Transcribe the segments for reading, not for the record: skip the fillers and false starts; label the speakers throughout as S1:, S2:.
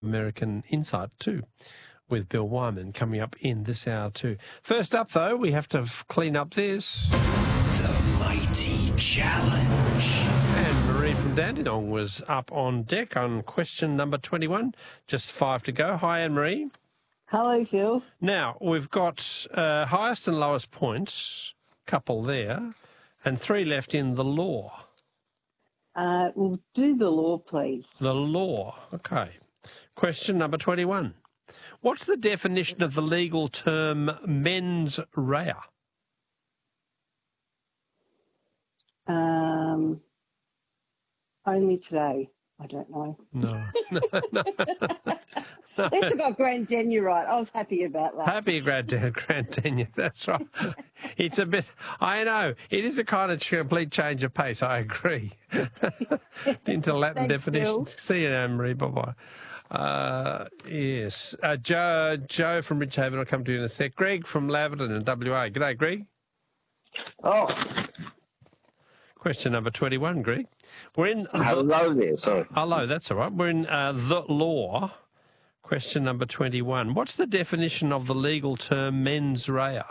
S1: American Insight too, with Bill Wyman coming up in this hour too. First up, though, we have to clean up this.
S2: The Mighty Challenge.
S1: And Marie from Dandenong was up on deck on question number 21. Just 5 to go. Hi, Anne-Marie.
S3: Hello, Phil.
S1: Now, we've got highest and lowest points, couple there, and 3 left in the law.
S3: We'll do the law, please.
S1: The law. Okay. Question number 21. What's the definition of the legal term mens rea?
S3: Only today. I don't know.
S1: No.
S3: At least I got grand tenure right. I was happy about that.
S1: Happy grand tenure, that's right. It's a bit, I know, it is a kind of complete change of pace, I agree. Into Latin
S3: Thanks,
S1: definitions.
S3: Phil.
S1: See you, Anne-Marie, bye-bye. Yes, Joe from Ridgehaven, I'll come to you in a sec. Greg from Laverton in WA. G'day, Greg.
S4: Oh,
S1: Question number 21, Greg. We're in...
S4: hello there, sorry.
S1: Hello, that's all right. We're in the law. Question number 21. What's the definition of the legal term mens rea?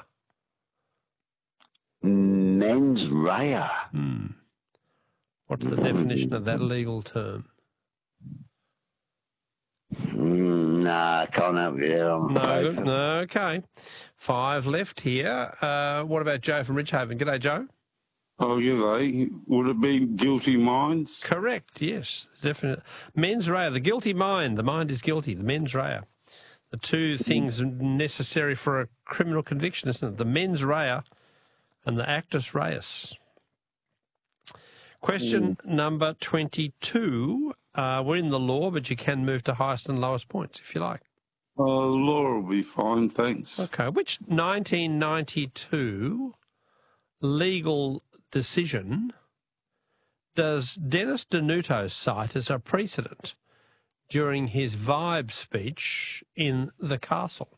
S4: Mens rea.
S1: What's the definition of that legal term?
S4: Nah, I can't help you there. I'm
S1: No,
S4: afraid.
S1: good. No, okay. 5 left here. What about Joe from Ridgehaven? G'day, Joe.
S5: Oh, g'day. Would it be guilty minds?
S1: Correct, yes. Definitely. Mens rea, the guilty mind. The mind is guilty, the mens rea. The two things necessary for a criminal conviction, isn't it? The mens rea and the actus reus. Question number 22. We're in the law, but you can move to highest and lowest points if you like.
S5: Law will be fine, thanks.
S1: Okay. Which 1992 legal decision does Dennis Denuto cite as a precedent during his Vibe speech in the castle?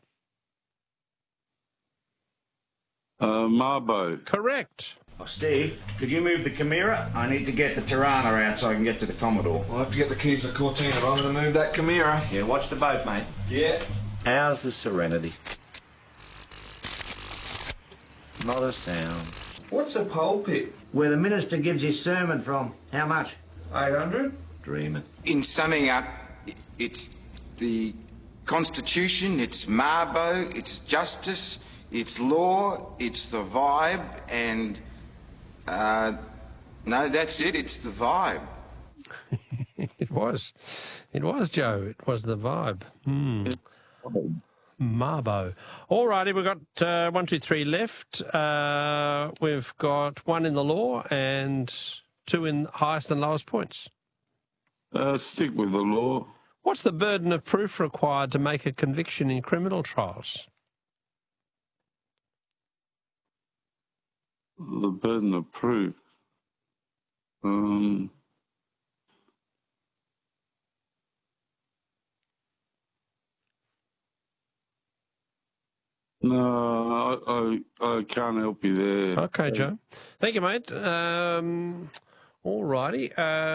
S5: Mabo.
S1: Correct.
S6: Oh, Steve, could you move the Chimera? I need to get the Tirana out so I can get to the Commodore.
S7: I'll have to get the keys to Cortina. I'm going to move that Chimera.
S6: Yeah, watch the boat, mate.
S7: Yeah.
S6: How's the Serenity? Not a sound.
S7: What's a pulpit?
S6: Where the minister gives his sermon from. How much?
S7: 800?
S6: Dreaming.
S8: In summing up, it's the Constitution, it's Mabo, it's justice, it's law, it's the vibe, and no, that's it, it's the vibe.
S1: It was, Joe. It was the Vibe. Mabo. All righty, we've got 1, 2, 3 left. We've got 1 in the law and 2 in highest and lowest points.
S5: Stick with the law.
S1: What's the burden of proof required to make a conviction in criminal trials?
S5: The burden of proof. No, I can't help you there.
S1: Okay, Joe. Thank you, mate. All righty.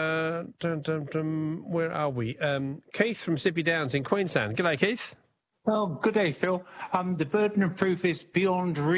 S1: Where are we? Keith from Sippy Downs in Queensland. G'day, Keith.
S9: Well, good day, Phil. The burden of proof is beyond